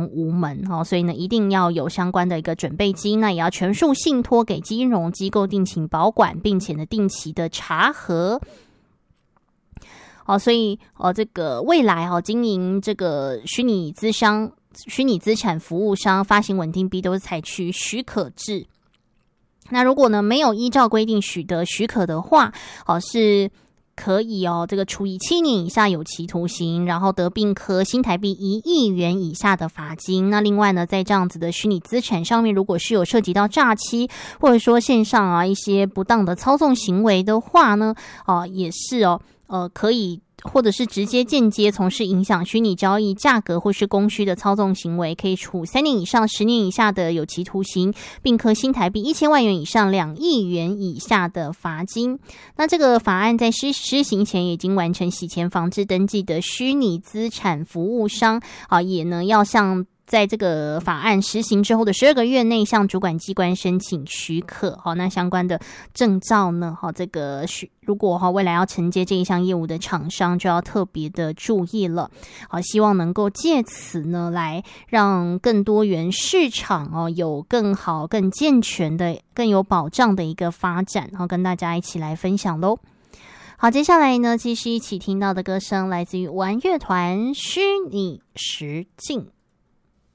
成无门所以呢一定要有相关的一个准备金，那也要全数信托给金融机构定期保管，并且呢定期的查核。所以这个未来经营这个虚拟资产服务商发行稳定币都是采取许可制。那如果呢没有依照规定取得许可的话，是可以这个处以7年以下有期徒刑，然后得并科新台币1亿元以下的罚金。那另外呢，在这样子的虚拟资产上面，如果是有涉及到诈欺，或者说线上一些不当的操纵行为的话呢，也是可以或者是直接间接从事影响虚拟交易价格或是供需的操纵行为，可以处3年以上10年以下的有期徒刑，并科新台币1000万元以上2亿元以下的罚金。那这个法案在施行前已经完成洗钱防治登记的虚拟资产服务商也呢要向在这个法案实行之后的12个月内向主管机关申请许可。那相关的证照呢，这个如果未来要承接这一项业务的厂商就要特别的注意了。希望能够借此呢来让更多元市场有更好更健全的更有保障的一个发展，跟大家一起来分享咯。好，接下来呢继续一起听到的歌声来自于玩乐团虚拟实境。